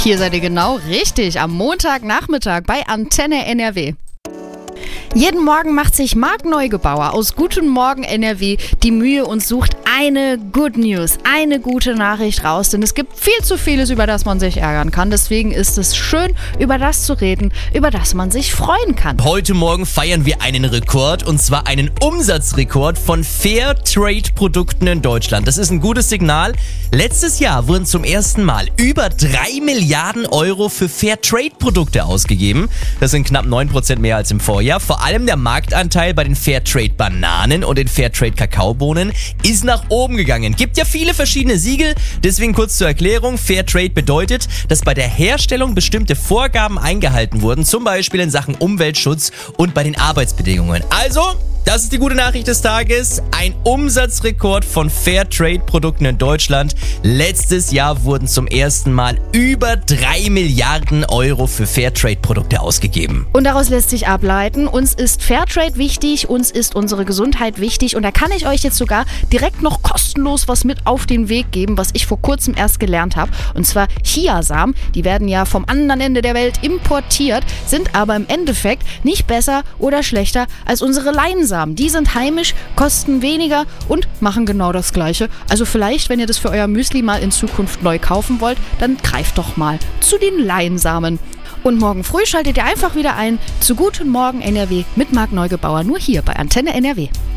Hier seid ihr genau richtig, am Montagnachmittag bei Antenne NRW. Jeden Morgen macht sich Marc Neugebauer aus Guten Morgen NRW die Mühe und sucht eine Good News, eine gute Nachricht raus. Denn es gibt viel zu vieles, über das man sich ärgern kann. Deswegen ist es schön, über das zu reden, über das man sich freuen kann. Heute Morgen feiern wir einen Rekord, und zwar einen Umsatzrekord von Fairtrade-Produkten in Deutschland. Das ist ein gutes Signal. Letztes Jahr wurden zum ersten Mal über 3 Milliarden Euro für Fairtrade-Produkte ausgegeben. Das sind knapp 9% mehr als im Vorjahr. Vor allem der Marktanteil bei den Fairtrade-Bananen und den Fairtrade-Kakaobohnen ist nach oben gegangen. Gibt ja viele verschiedene Siegel, deswegen kurz zur Erklärung. Fairtrade bedeutet, dass bei der Herstellung bestimmte Vorgaben eingehalten wurden, zum Beispiel in Sachen Umweltschutz und bei den Arbeitsbedingungen. Also, das ist die gute Nachricht des Tages. Ein Umsatzrekord von Fairtrade-Produkten in Deutschland. Letztes Jahr wurden zum ersten Mal über 3 Milliarden Euro für Fairtrade-Produkte ausgegeben. Und daraus lässt sich ableiten, uns ist Fairtrade wichtig, uns ist unsere Gesundheit wichtig. Und da kann ich euch jetzt sogar direkt noch kostenlos was mit auf den Weg geben, was ich vor kurzem erst gelernt habe. Und zwar Chiasamen. Die werden ja vom anderen Ende der Welt importiert, sind aber im Endeffekt nicht besser oder schlechter als unsere Leinsamen. Die sind heimisch, kosten weniger und machen genau das Gleiche. Also vielleicht, wenn ihr das für euer Müsli mal in Zukunft neu kaufen wollt, dann greift doch mal zu den Leinsamen. Und morgen früh schaltet ihr einfach wieder ein zu Guten Morgen NRW mit Marc Neugebauer, nur hier bei Antenne NRW.